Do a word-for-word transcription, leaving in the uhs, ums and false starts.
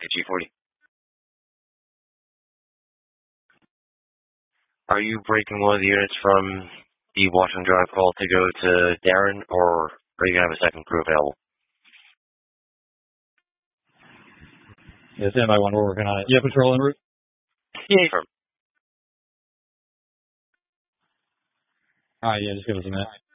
to G forty. Are you breaking one of the units from the Washington Drive call to go to Darren, or are you going to have a second crew available? Yeah, stand by one. We're working on it. You have patrol en route? Yeah, firm. All right, yeah, just give us a minute.